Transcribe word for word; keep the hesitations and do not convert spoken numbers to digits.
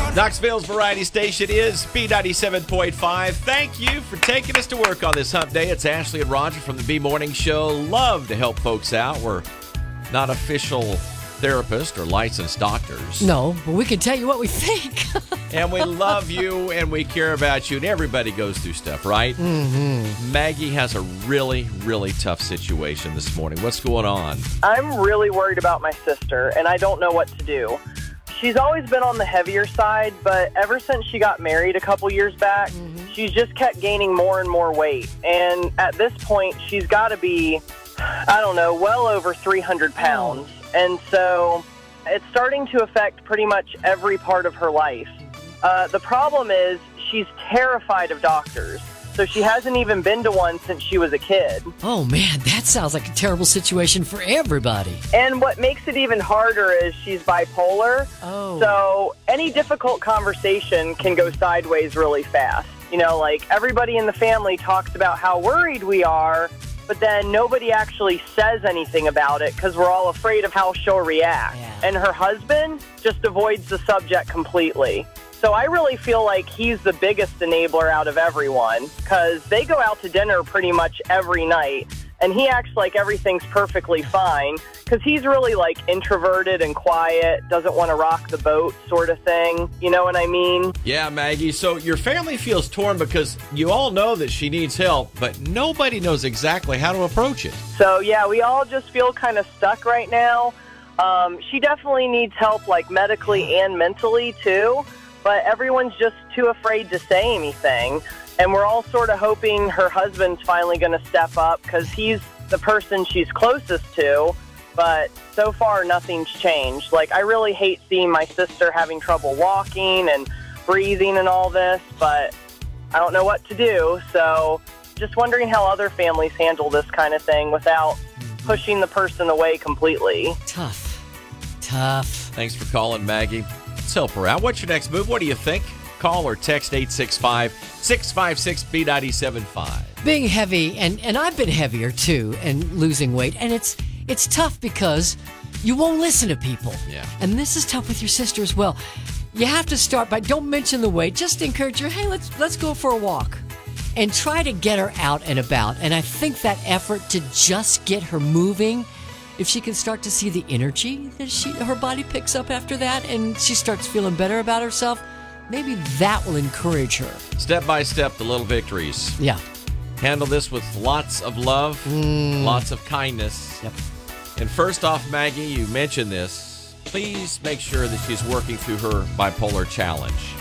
Knoxville's variety station is B ninety-seven point five. Thank you for taking us to work on this hump day. It's Ashley and Roger from the B Morning Show. Love to help folks out. We're not official therapists or licensed doctors. No, but we can tell you what we think. And we love you and we care about you. And everybody goes through stuff, right? Mm-hmm. Maggie has a really, really tough situation this morning. What's going on? I'm really worried about my sister, and I don't know what to do. She's always been on the heavier side, but ever since she got married a couple years back, mm-hmm. she's just kept gaining more and more weight. And at this point, she's got to be, I don't know, well over three hundred pounds. Oh. And so it's starting to affect pretty much every part of her life. Uh, the problem is she's terrified of doctors. So she hasn't even been to one since she was a kid. Oh, man, that sounds like a terrible situation for everybody. And what makes it even harder is she's bipolar. Oh. So any difficult conversation can go sideways really fast. You know, like everybody in the family talks about how worried we are, but then nobody actually says anything about it because we're all afraid of how she'll react. Yeah. And her husband just avoids the subject completely. So I really feel like he's the biggest enabler out of everyone because they go out to dinner pretty much every night, and he acts like everything's perfectly fine because he's really like introverted and quiet, doesn't want to rock the boat sort of thing. You know what I mean? Yeah, Maggie. So your family feels torn because you all know that she needs help, but nobody knows exactly how to approach it. So, yeah, we all just feel kind of stuck right now. Um, she definitely needs help like medically and mentally, too. But everyone's just too afraid to say anything. And we're all sort of hoping her husband's finally going to step up because he's the person she's closest to. But so far, nothing's changed. Like, I really hate seeing my sister having trouble walking and breathing and all this, but I don't know what to do. So just wondering how other families handle this kind of thing without pushing the person away completely. Tough. Tough. Thanks for calling, Maggie. Let's help her out. What's your next move? What do you think? Call or text eight six five, six five six, B nine seven five. Being heavy, and, and I've been heavier too, and losing weight, and it's it's tough because you won't listen to people. Yeah. And this is tough with your sister as well. You have to start by, don't mention the weight, just encourage her, hey, let's let's go for a walk. And try to get her out and about. And I think that effort to just get her moving, if she can start to see the energy that she her body picks up after that and she starts feeling better about herself, maybe that will encourage her. Step by step, the little victories. Yeah. Handle this with lots of love, Mm. lots of kindness. Yep. And first off, Maggie, you mentioned this. Please make sure that she's working through her bipolar challenge.